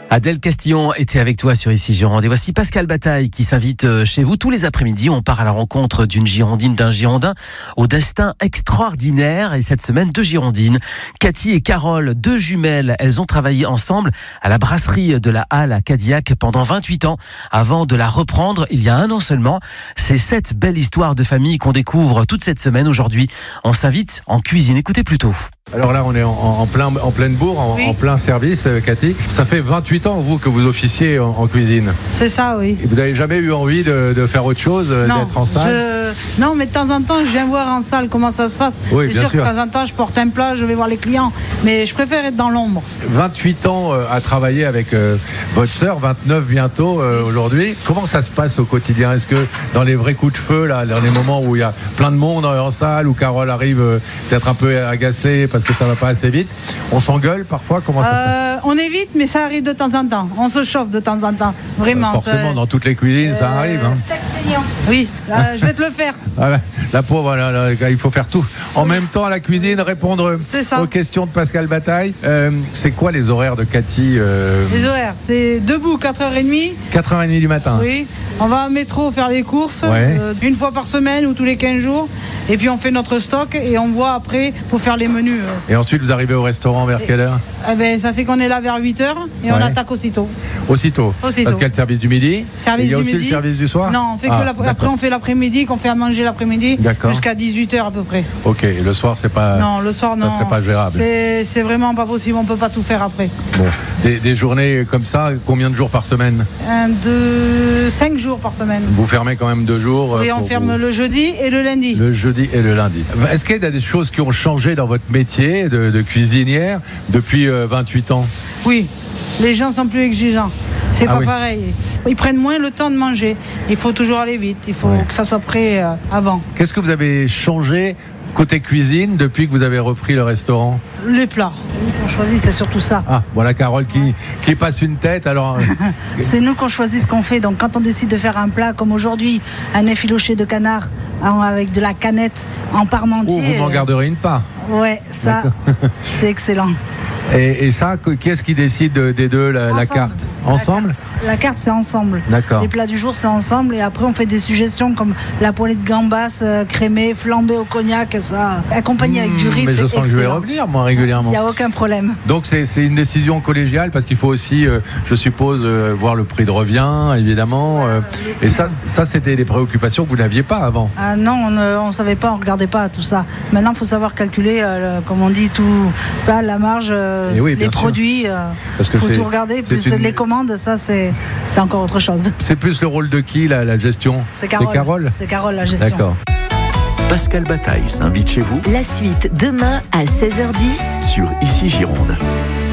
Adèle Castillon était avec toi sur Ici Gironde. Et voici Pascal Bataille qui s'invite chez vous tous les après-midi. On part à la rencontre d'une Girondine, d'un Girondin au destin extraordinaire. Et cette semaine, 2 Girondines, Cathy et Carole, 2 jumelles. Elles ont travaillé ensemble à la brasserie de la Halle à Cadillac pendant 28 ans avant de la reprendre il y a 1 an seulement. C'est cette belle histoire de famille qu'on découvre toute cette semaine. Aujourd'hui, on s'invite en cuisine. Écoutez plutôt. Alors là, on est en pleine bourre, en plein service, Cathy. Ça fait 28 ans, vous, que vous officiez en cuisine. C'est ça, oui. Et vous n'avez jamais eu envie de faire autre chose, d'être en salle? Non, mais de temps en temps, je viens voir en salle comment ça se passe. Oui, c'est sûr que de temps en temps, je porte un plat, je vais voir les clients. Mais je préfère être dans l'ombre. 28 ans à travailler avec votre sœur, 29 bientôt aujourd'hui. Comment ça se passe au quotidien? Est-ce que dans les vrais coups de feu, là, dans les moments où il y a plein de monde en salle, où Carole arrive peut-être un peu agacée parce que ça va pas assez vite, on s'engueule parfois? Comment ça se passe? On évite, mais ça arrive de temps en temps. On se chauffe de temps en temps. Vraiment. Forcément, dans toutes les cuisines, ça arrive. Hein. Steak saignant. Oui, là, je vais te le faire. Ah ouais, la pauvre, là, il faut faire tout. En même temps, à la cuisine, répondre aux questions de Pascal Bataille. C'est quoi les horaires de Cathy? Les horaires, c'est debout 4h30. 4h30 du matin. Oui. On va au métro faire les courses, ouais. Une fois par semaine ou tous les 15 jours. Et puis on fait notre stock et on voit après pour faire les menus. Et ensuite, vous arrivez au restaurant vers quelle heure? Ça fait qu'on est là vers 8h et on attaque aussitôt. Aussitôt. Parce qu'il y a le service du midi. Il y a aussi le service du soir? Non, on fait après on fait l'après-midi, qu'on fait à manger l'après-midi jusqu'à 18h à peu près. Ok, et le soir c'est pas... Non, le soir non. Ça serait pas gérable. C'est vraiment pas possible, on peut pas tout faire après. Bon, des journées comme ça, combien de jours par semaine? 5 jours par semaine. Vous fermez quand même 2 jours? Oui, on ferme le jeudi et le lundi. Le jeudi et le lundi. Est-ce qu'il y a des choses qui ont changé dans votre métier de cuisinière depuis 28 ans? Oui, les gens sont plus exigeants. C'est pas pareil. Ils prennent moins le temps de manger. Il faut toujours aller vite. Il faut que ça soit prêt avant. Qu'est-ce que vous avez changé côté cuisine depuis que vous avez repris le restaurant? Les plats. C'est nous qu'on choisit, c'est surtout ça. Ah, voilà Carole qui passe une tête. Alors. C'est nous qu'on choisit ce qu'on fait. Donc quand on décide de faire un plat comme aujourd'hui, un effiloché de canard avec de la canette en parmentier. Vous m'en garderez une part. Ouais, ça, c'est excellent. Et ça, qui est-ce qui décide des deux, la carte? Ensemble? La carte, c'est ensemble. D'accord. Les plats du jour, c'est ensemble. Et après, on fait des suggestions comme la poêlée de gambas crémée, flambée au cognac, ça, accompagnée avec du riz. Mais je sens que je vais revenir, moi, régulièrement. Il n'y a aucun problème. Donc, c'est une décision collégiale parce qu'il faut aussi, je suppose, voir le prix de revient, évidemment. Et ça, c'était des préoccupations que vous n'aviez pas avant. Non, on ne savait pas, on ne regardait pas tout ça. Maintenant, il faut savoir calculer, comme on dit, tout ça, la marge. Les produits, parce que faut tout regarder, plus les commandes, ça c'est encore autre chose. C'est plus le rôle de qui la gestion? C'est Carole. C'est Carole la gestion. D'accord. Pascal Bataille s'invite chez vous. La suite demain à 16h10 sur Ici Gironde.